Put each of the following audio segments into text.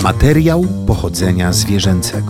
Materiał pochodzenia zwierzęcego.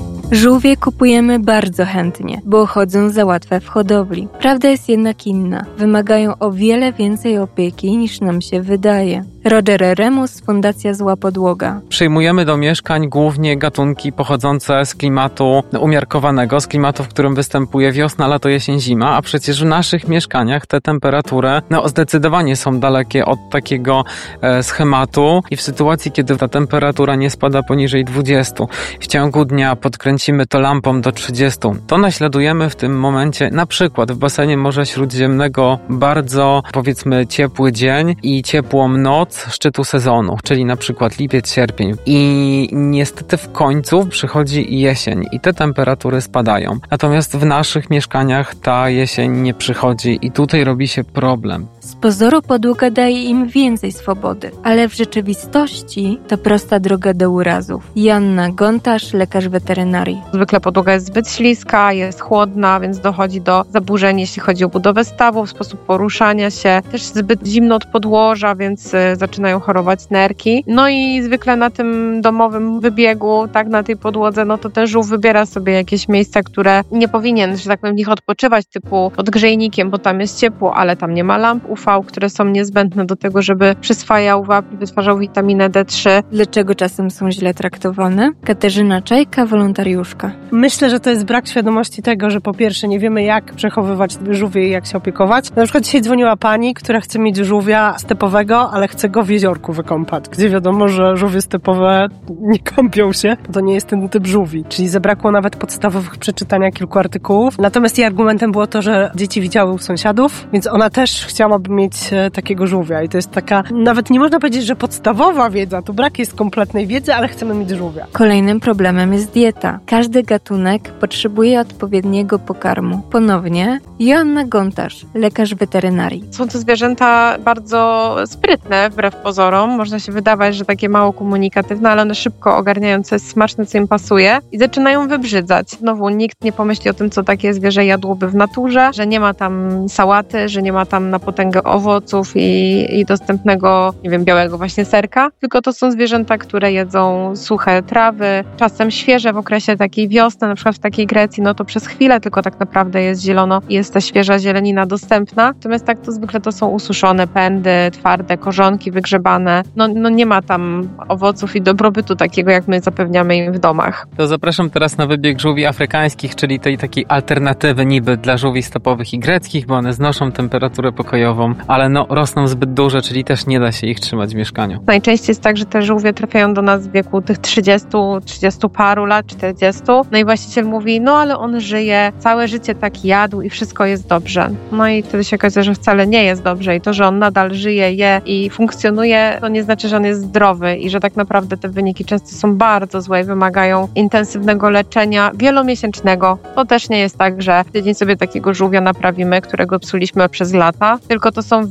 Żółwie kupujemy bardzo chętnie, bo chodzą za łatwe w hodowli. Prawda jest jednak inna. Wymagają o wiele więcej opieki niż nam się wydaje. Roger Remus, Fundacja Zła Podłoga. Przyjmujemy do mieszkań głównie gatunki pochodzące z klimatu umiarkowanego, z klimatu, w którym występuje wiosna, lato, jesień, zima, a przecież w naszych mieszkaniach te temperatury zdecydowanie są dalekie od takiego schematu i w sytuacji, kiedy ta temperatura nie spada poniżej 20, w ciągu dnia podkręcimy to lampą do 30, to naśladujemy w tym momencie na przykład w basenie Morza Śródziemnego bardzo, powiedzmy, ciepły dzień i ciepłą noc szczytu sezonu, czyli na przykład lipiec, sierpień. I niestety w końcu przychodzi jesień i te temperatury spadają. Natomiast w naszych mieszkaniach ta jesień nie przychodzi i tutaj robi się problem. Z pozoru podłoga daje im więcej swobody, ale w rzeczywistości to prosta droga do urazów. Joanna Gontarz, lekarz weterynarii. Zwykle podłoga jest zbyt śliska, jest chłodna, więc dochodzi do zaburzeń, jeśli chodzi o budowę stawów, sposób poruszania się. Też zbyt zimno od podłoża, więc zaczynają chorować nerki. No i zwykle na tym domowym wybiegu, tak, na tej podłodze, no to ten żółw wybiera sobie jakieś miejsca, które nie powinien, że tak powiem, w nich odpoczywać, typu pod grzejnikiem, bo tam jest ciepło, ale tam nie ma lamp UV, które są niezbędne do tego, żeby przyswajał wapń, wytwarzał witaminę D3. Dlaczego czasem są źle traktowane? Katarzyna Czajka, wolontariuszka. Myślę, że to jest brak świadomości tego, że po pierwsze nie wiemy, jak przechowywać żółwie i jak się opiekować. Na przykład dzisiaj dzwoniła pani, która chce mieć żółwia stepowego, ale chce go w jeziorku wykąpać, gdzie wiadomo, że żółwie stepowe nie kąpią się, bo to nie jest ten typ żółwi. Czyli zabrakło nawet podstawowych przeczytania kilku artykułów. Natomiast jej argumentem było to, że dzieci widziały u sąsiadów, więc ona też chciałaby mieć takiego żółwia. I to jest taka, nawet nie można powiedzieć, że podstawowa wiedza, to brak jest kompletnej wiedzy, ale chcemy mieć żółwia. Kolejnym problemem jest dieta. Każdy gatunek potrzebuje odpowiedniego pokarmu. Ponownie Joanna Gontarz, lekarz weterynarii. Są to zwierzęta bardzo sprytne, wbrew pozorom. Można się wydawać, że takie mało komunikatywne, ale one szybko ogarniają, co jest smaczne, co im pasuje i zaczynają wybrzydzać. Znowu nikt nie pomyśli o tym, co takie zwierzę jadłoby w naturze, że nie ma tam sałaty, że nie ma tam na potęgę owoców i dostępnego, nie wiem, białego właśnie serka, tylko to są zwierzęta, które jedzą suche trawy, czasem świeże w okresie takiej wiosny, na przykład w takiej Grecji, no to przez chwilę tylko tak naprawdę jest zielono i jest ta świeża zielenina dostępna. Natomiast tak to zwykle to są ususzone pędy, twarde korzonki wygrzebane. No nie ma tam owoców i dobrobytu takiego, jak my zapewniamy im w domach. To zapraszam teraz na wybieg żółwi afrykańskich, czyli tej takiej alternatywy niby dla żółwi stepowych i greckich, bo one znoszą temperaturę pokojową, ale rosną zbyt duże, czyli też nie da się ich trzymać w mieszkaniu. Najczęściej jest tak, że te żółwie trafiają do nas w wieku tych 30 paru lat, 40. No i właściciel mówi, no ale on żyje, całe życie tak jadł i wszystko jest dobrze. No i wtedy się okazuje, że wcale nie jest dobrze i to, że on nadal żyje, je i funkcjonuje, to nie znaczy, że on jest zdrowy i że tak naprawdę te wyniki często są bardzo złe i wymagają intensywnego leczenia wielomiesięcznego. To też nie jest tak, że tydzień sobie takiego żółwia naprawimy, którego psuliśmy przez lata, tylko to są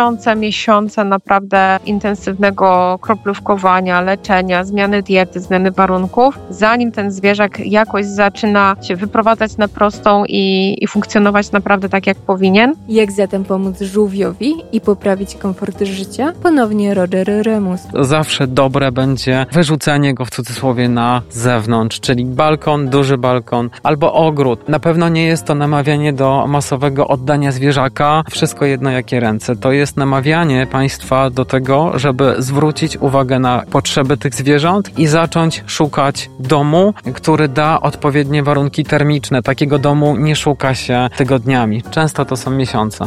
miesiące naprawdę intensywnego kroplówkowania, leczenia, zmiany diety, zmiany warunków, zanim ten zwierzak jakoś zaczyna się wyprowadzać na prostą i funkcjonować naprawdę tak, jak powinien. Jak zatem pomóc żółwiowi i poprawić komfort życia? Ponownie Roger Remus. Zawsze dobre będzie wyrzucenie go w cudzysłowie na zewnątrz, czyli balkon, duży balkon albo ogród. Na pewno nie jest to namawianie do masowego oddania zwierzaka, wszystko jedno jakie ręce. To jest namawianie państwa do tego, żeby zwrócić uwagę na potrzeby tych zwierząt i zacząć szukać domu, który da odpowiednie warunki termiczne. Takiego domu nie szuka się tygodniami. Często to są miesiące.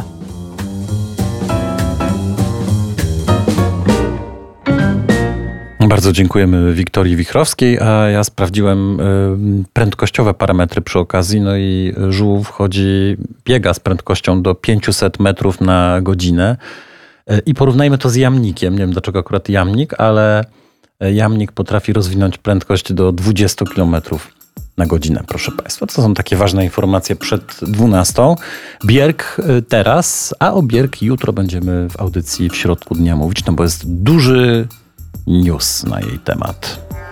Bardzo dziękujemy Wiktorii Wichrowskiej, a ja sprawdziłem prędkościowe parametry przy okazji, no i żółw biega z prędkością do 500 metrów na godzinę i porównajmy to z jamnikiem. Nie wiem dlaczego akurat jamnik, ale jamnik potrafi rozwinąć prędkość do 20 km na godzinę, proszę Państwa. To są takie ważne informacje przed 12. Bierk teraz, a o Bierk jutro będziemy w audycji w środku dnia mówić, no bo jest duży news na jej temat.